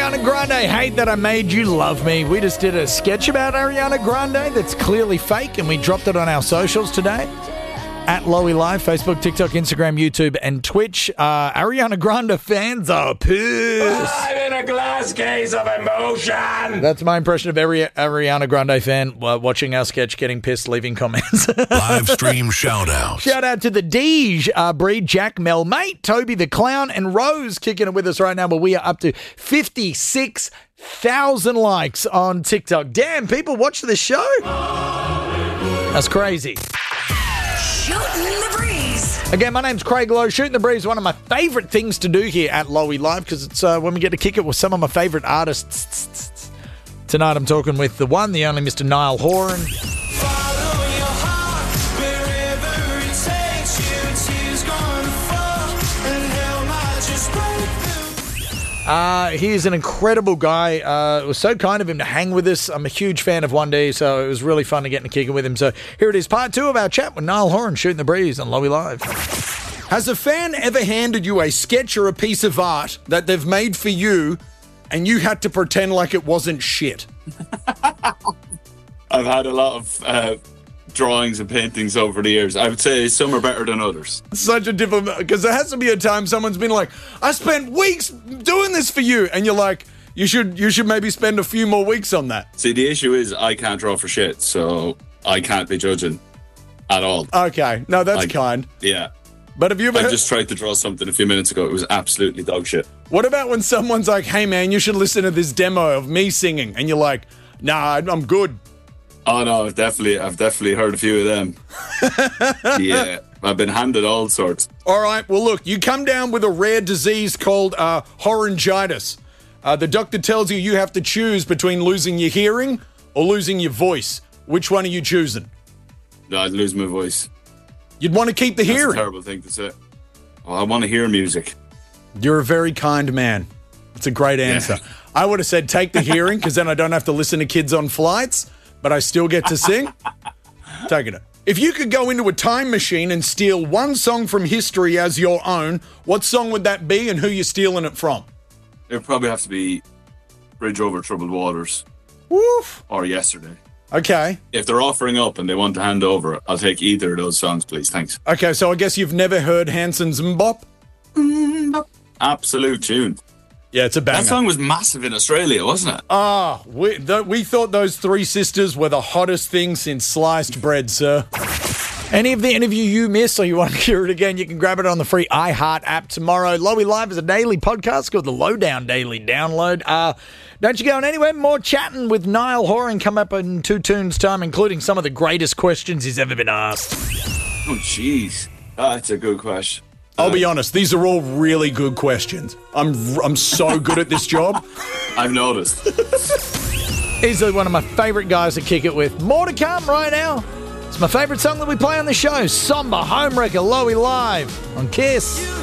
Ariana Grande, Hate That I Made You Love Me. We just did a sketch about Ariana Grande that's clearly fake, and we dropped it on our socials today. At Lowy Live, Facebook, TikTok, Instagram, YouTube, and Twitch. Ariana Grande fans are pissed. I'm in a glass case of emotion. That's my impression of every Ariana Grande fan watching our sketch, getting pissed, leaving comments. Live stream shout out. Shout out to the Deej, Breed, Jack, Mel, Mate, Toby the Clown, and Rose kicking it with us right now. But we are up to 56,000 likes on TikTok. Damn, people watch this show. That's crazy. Shooting the Breeze. Again, my name's Craig Lowe. Shooting the Breeze is one of my favourite things to do here at Lowy Live because it's when we get to kick it with some of my favourite artists. Tonight I'm talking with the one, the only Mr. Niall Horan. He's an incredible guy. It was so kind of him to hang with us. I'm a huge fan of One Day, so it was really fun to get in a kick with him. So here it is, part 2 of our chat with Niall Horan, Shooting the Breeze on Lowy Live. Has a fan ever handed you a sketch or a piece of art that they've made for you and you had to pretend like it wasn't shit? I've had a lot of drawings and paintings over the years. I would say some are better than others. Such a difficult, because there has to be a time someone's been like, I spent weeks doing this for you, and you're like, you should maybe spend a few more weeks on that. See, the issue is I can't draw for shit, so I can't be judging at all. Okay, no, that's kind. Yeah. But have you ever I just tried to draw something a few minutes ago. It was absolutely dog shit. What about when someone's like, hey man, you should listen to this demo of me singing, and you're like, nah, I'm good. Oh no, I've definitely heard a few of them. Yeah, I've been handed all sorts. All right, well look, you come down with a rare disease called horangitis. The doctor tells you have to choose between losing your hearing or losing your voice. Which one are you choosing? No, I'd lose my voice. You'd want to keep the hearing. That's a terrible thing to say. Well, I want to hear music. You're a very kind man. It's a great answer. Yeah. I would have said take the hearing because then I don't have to listen to kids on flights, but I still get to sing. Taking it. If you could go into a time machine and steal one song from history as your own, what song would that be and who you're stealing it from? It would probably have to be Bridge Over Troubled Waters. Woof. Or Yesterday. Okay. If they're offering up and they want to hand over, I'll take either of those songs, please. Thanks. Okay, so I guess you've never heard Hanson's Mbop? Absolute tune. Yeah, it's a banger. That song was massive in Australia, wasn't it? We thought those three sisters were the hottest thing since sliced bread, sir. Any of the interview you missed or you want to hear it again, you can grab it on the free iHeart app tomorrow. Lowy Live is a daily podcast called the Lowdown Daily Download. Don't you go anywhere. More chatting with Niall Horan come up in 2 tunes' time, including some of the greatest questions he's ever been asked. Oh, jeez. That's a good question. I'll be honest, these are all really good questions. I'm so good at this job. I've noticed. Easily one of my favourite guys to kick it with. More to come right now. It's my favourite song that we play on the show, Somber Homewrecker, Lowy Live on Kiss.